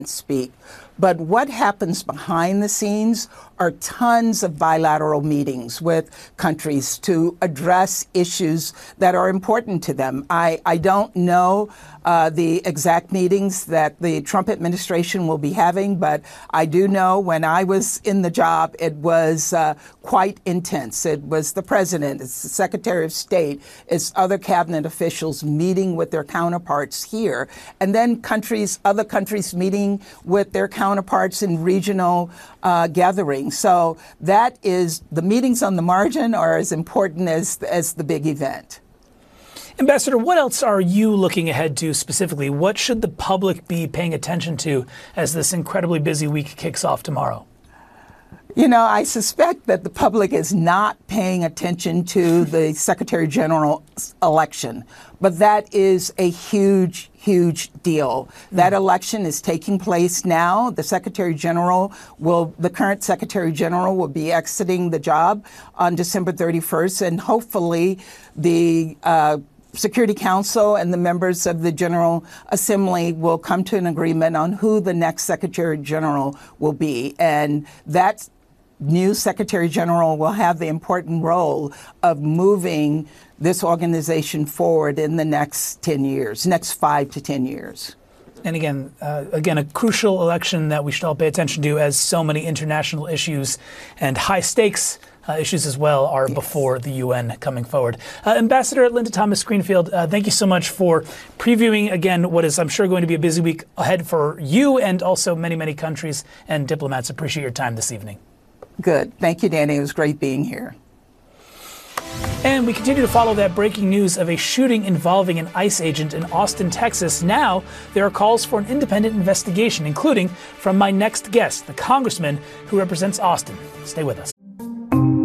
speak. But what happens behind the scenes are tons of bilateral meetings with countries to address issues that are important to them. I don't know the exact meetings that the Trump administration will be having, but I do know when I was in the job, it was quite intense. It was the president, it's the Secretary of State, it's other cabinet officials meeting with their counterparts here, and then other countries meeting with their counterparts in regional gatherings. So that is, the meetings on the margin are as important as the big event. Ambassador, what else are you looking ahead to specifically? What should the public be paying attention to as this incredibly busy week kicks off tomorrow? You know, I suspect that the public is not paying attention to the Secretary General's election, but that is a huge, huge deal. That election is taking place now. The current Secretary General will be exiting the job on December 31st, and hopefully the Security Council and the members of the General Assembly will come to an agreement on who the next Secretary General will be. And that new Secretary General will have the important role of moving this organization forward in the next 5 to 10 years. And again, a crucial election that we should all pay attention to, as so many international issues and high stakes issues as well are before the UN coming forward. Ambassador Linda Thomas-Greenfield, thank you so much for previewing again what is, I'm sure, going to be a busy week ahead for you and also many, many countries and diplomats. Appreciate your time this evening. Good. Thank you, Danny. It was great being here. And we continue to follow that breaking news of a shooting involving an ICE agent in Austin, Texas. Now there are calls for an independent investigation, including from my next guest, the congressman who represents Austin. Stay with us.